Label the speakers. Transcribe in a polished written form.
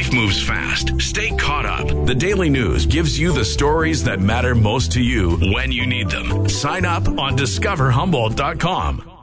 Speaker 1: Life moves fast. Stay caught up. The Daily News gives you the stories that matter most to you when you need them. Sign up on discoverhumboldt.com.